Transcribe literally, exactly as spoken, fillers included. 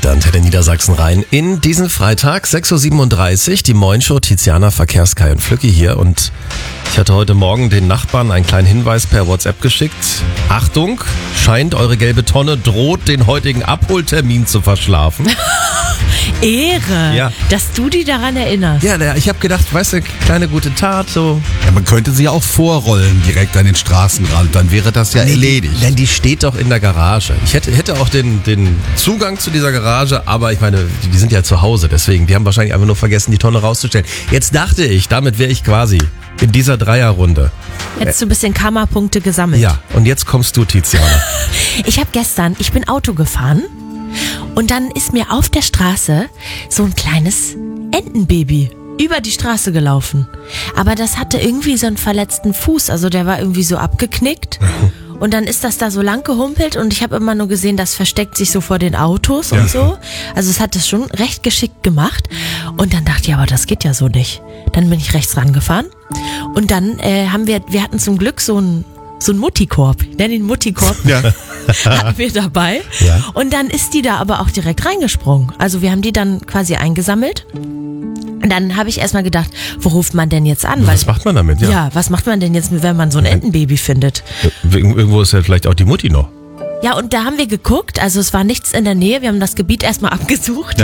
der Antenne Niedersachsen rein. In diesen Freitag, sechs Uhr siebenunddreißig, die Moin-Show, Tiziana, Verkehrskai und Flücki hier. Und ich hatte heute Morgen den Nachbarn einen kleinen Hinweis per WhatsApp geschickt. Achtung, scheint eure gelbe Tonne droht, den heutigen Abholtermin zu verschlafen. Ehre, Ja. dass du die daran erinnerst. Ja, der, ich habe gedacht, weißt du, kleine gute Tat, so. Ja, man könnte sie ja auch vorrollen direkt an den Straßenrand, dann wäre das ja erledigt. Denn die steht doch in der Garage. Ich hätte, hätte auch den, den Zugang zu dieser Garage, aber ich meine, die, die sind ja zu Hause, deswegen, die haben wahrscheinlich einfach nur vergessen, die Tonne rauszustellen. Jetzt dachte ich, damit wäre ich quasi in dieser Dreierrunde. Hättest du ein bisschen Karma-Punkte gesammelt. Ja, und jetzt kommst du, Tiziana. Ich habe gestern, ich bin Auto gefahren und dann ist mir auf der Straße so ein kleines Entenbaby über die Straße gelaufen. Aber das hatte irgendwie so einen verletzten Fuß, also der war irgendwie so abgeknickt. Und dann ist das da so lang gehumpelt und ich habe immer nur gesehen, das versteckt sich so vor den Autos und so. Also es hat das schon recht geschickt gemacht. Und dann dachte ich, aber das geht ja so nicht. Dann bin ich rechts rangefahren und dann äh, haben wir, wir hatten zum Glück so einen so einen Muttikorb. Ich nenne ihn Muttikorb. Ja. Hatten wir dabei. Ja. Und dann ist die da aber auch direkt reingesprungen. Also wir haben die dann quasi eingesammelt. Und dann habe ich erstmal gedacht, wo ruft man denn jetzt an? Was macht man damit? Ja. Ja. ja, was macht man denn jetzt, wenn man so ein Entenbaby findet? Irgendwo ist ja vielleicht auch die Mutti noch. Ja, und da haben wir geguckt, also es war nichts in der Nähe, wir haben das Gebiet erstmal abgesucht.